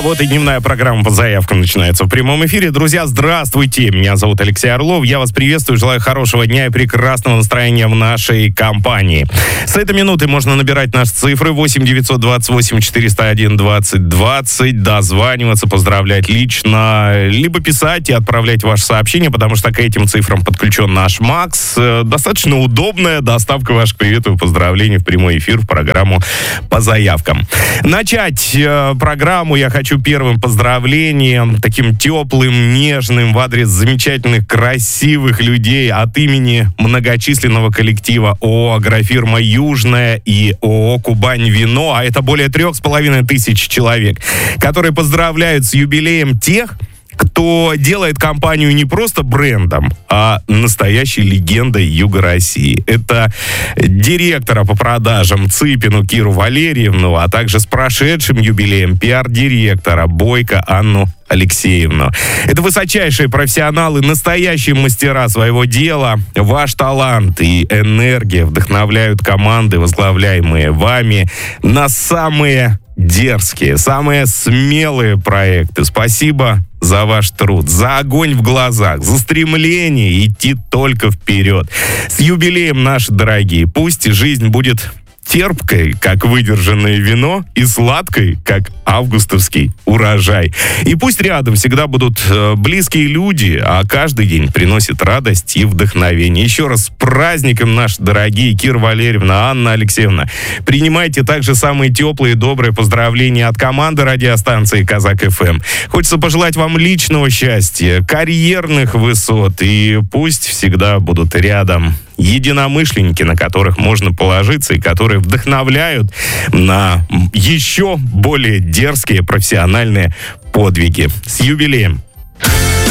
вот и дневная программа по заявкам начинается в прямом эфире. Друзья, здравствуйте. Меня зовут Алексей Орлов. Я вас приветствую, желаю хорошего дня и прекрасного настроения в нашей компании. С этой минуты можно набирать наши цифры 8 928 401 20 20, дозваниваться, поздравлять лично, либо писать и отправлять ваши сообщения, потому что к этим цифрам подключен наш Макс. Достаточно удобная доставка ваших приветов и поздравлений в прямой эфир в программу по заявкам. Начать программу я хочу первым поздравлением, таким теплым, нежным, в адрес замечательных, красивых людей от имени многочисленного коллектива ООО «Агрофирма Южная» и ООО «Кубань Вино», а это более 3500 человек, которые поздравляют с юбилеем тех, кто делает компанию не просто брендом, а настоящей легендой Юга России. Это директора по продажам Цыпину Киру Валерьевну, а также с прошедшим юбилеем пиар-директора Бойко Анну Алексеевну. Это высочайшие профессионалы, настоящие мастера своего дела. Ваш талант и энергия вдохновляют команды, возглавляемые вами, на самые дерзкие, самые смелые проекты. Спасибо за ваш труд, за огонь в глазах, за стремление идти только вперед. С юбилеем, наши дорогие! Пусть жизнь будет терпкой, как выдержанное вино, и сладкой, как августовский урожай. И пусть рядом всегда будут близкие люди, а каждый день приносит радость и вдохновение. Еще раз с праздником, наши дорогие Кира Валерьевна, Анна Алексеевна. Принимайте также самые теплые и добрые поздравления от команды радиостанции «Казак-ФМ». Хочется пожелать вам личного счастья, карьерных высот, и пусть всегда будут рядом единомышленники, на которых можно положиться и которые вдохновляют на еще более дерзкие профессиональные подвиги. С юбилеем!